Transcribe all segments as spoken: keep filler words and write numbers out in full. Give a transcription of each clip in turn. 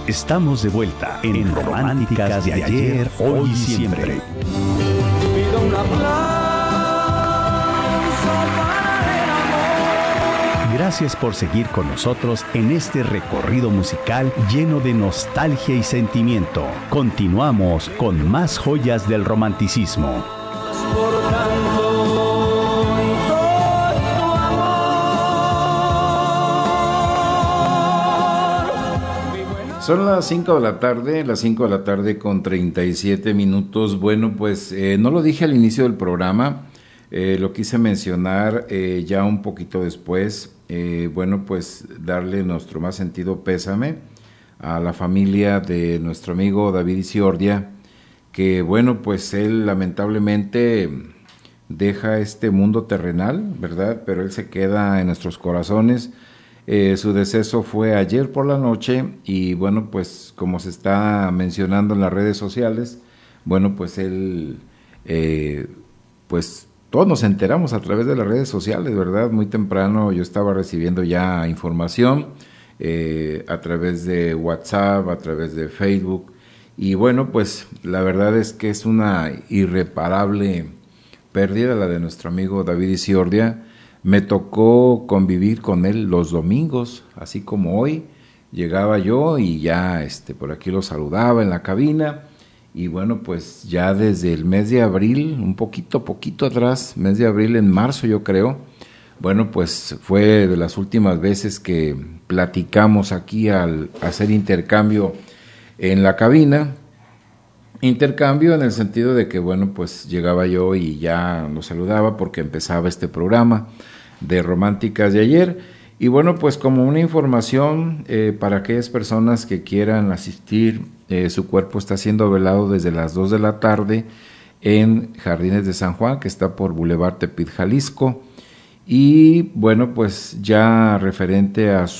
Estamos de vuelta en Románticas de ayer, hoy y siempre. Pido un aplauso para el amor. Gracias por seguir con nosotros en este recorrido musical lleno de nostalgia y sentimiento. Continuamos con más joyas del romanticismo. Por tanto, y todo tu amor. Son las cinco de la tarde, las cinco de la tarde con treinta y siete minutos. Bueno, pues eh, no lo dije al inicio del programa, eh, lo quise mencionar eh, ya un poquito después. Eh, bueno, pues darle nuestro más sentido pésame a la familia de nuestro amigo David Isiordia, que bueno, pues él lamentablemente deja este mundo terrenal, ¿verdad? Pero él se queda en nuestros corazones. Eh, su deceso fue ayer por la noche y bueno, pues como se está mencionando en las redes sociales, bueno, pues él, eh, pues todos nos enteramos a través de las redes sociales, ¿verdad? Muy temprano yo estaba recibiendo ya información eh, a través de WhatsApp, a través de Facebook. Y bueno, pues la verdad es que es una irreparable pérdida la de nuestro amigo David Isiordia. Me tocó convivir con él los domingos, así como hoy. Llegaba yo y ya este, por aquí lo saludaba en la cabina. Y bueno, pues ya desde el mes de abril, un poquito, poquito atrás, mes de abril, en marzo yo creo, bueno, pues fue de las últimas veces que platicamos aquí al hacer intercambio en la cabina. Intercambio en el sentido de que, bueno, pues llegaba yo y ya lo saludaba porque empezaba este programa de Románticas de ayer. Y bueno, pues como una información eh, para aquellas personas que quieran asistir, eh, su cuerpo está siendo velado desde las dos de la tarde en Jardines de San Juan, que está por Boulevard Tepic, Jalisco. Y bueno, pues ya referente a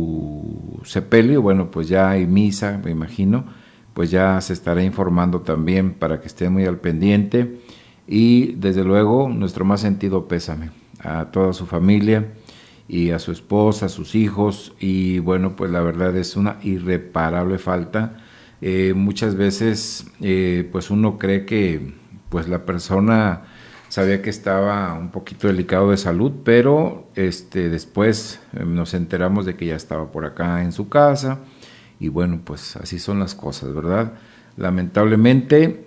su sepelio, bueno, pues ya hay misa, me imagino, pues ya se estará informando también para que estén muy al pendiente. Y desde luego nuestro más sentido pésame a toda su familia y a su esposa, a sus hijos. Y bueno, pues la verdad es una irreparable falta. Eh, muchas veces eh, pues uno cree que pues la persona sabía que estaba un poquito delicado de salud, pero este después eh, nos enteramos de que ya estaba por acá en su casa. Y bueno, pues así son las cosas, ¿verdad? Lamentablemente,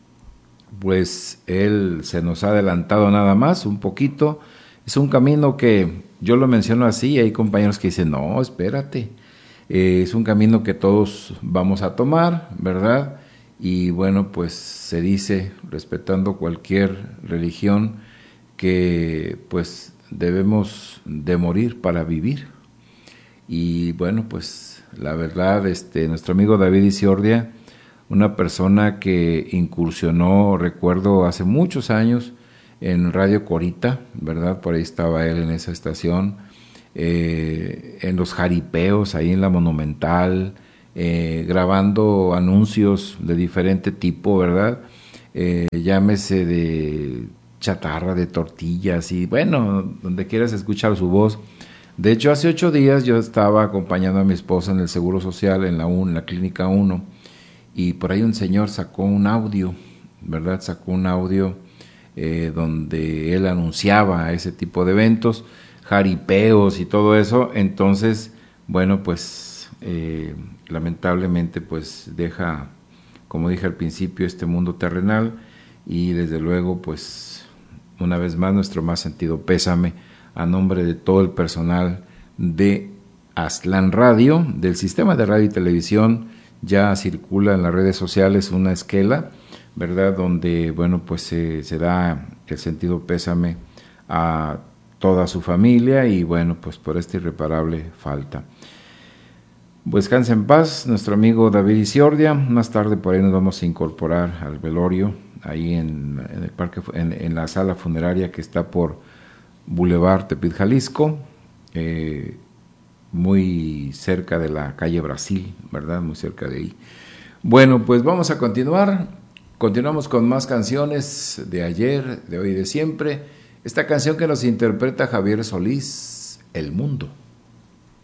pues él se nos ha adelantado nada más, un poquito. Es un camino que yo lo menciono así, y hay compañeros que dicen, no, espérate, eh, es un camino que todos vamos a tomar, ¿verdad? Y bueno, pues se dice, respetando cualquier religión, que pues debemos de morir para vivir. Y bueno, pues la verdad, este, nuestro amigo David Isiordia, una persona que incursionó, recuerdo, hace muchos años en Radio Corita, ¿verdad? Por ahí estaba él en esa estación, eh, en los jaripeos, ahí en la Monumental, eh, grabando anuncios de diferente tipo, ¿verdad? Eh, llámese de chatarra, de tortillas y bueno, donde quieras escuchar su voz. De hecho, hace ocho días yo estaba acompañando a mi esposa en el Seguro Social, en la, un, en la Clínica uno, y por ahí un señor sacó un audio, ¿verdad? Sacó un audio eh, donde él anunciaba ese tipo de eventos, jaripeos y todo eso. Entonces, bueno, pues eh, lamentablemente pues deja, como dije al principio, este mundo terrenal y desde luego pues una vez más nuestro más sentido pésame a nombre de todo el personal de Aztlán Radio, del sistema de radio y televisión. Ya circula en las redes sociales una esquela, ¿verdad? Donde, bueno, pues se, se da el sentido pésame a toda su familia y, bueno, pues por esta irreparable falta. Pues descanse en paz nuestro amigo David Isiordia. Más tarde por ahí nos vamos a incorporar al velorio, ahí en, en el parque, en, en la sala funeraria que está por Boulevard Tepic, Jalisco, eh, muy cerca de la calle Brasil, ¿verdad? Muy cerca de ahí. Bueno, pues vamos a continuar. Continuamos con más canciones de ayer, de hoy y de siempre. Esta canción que nos interpreta Javier Solís, El Mundo.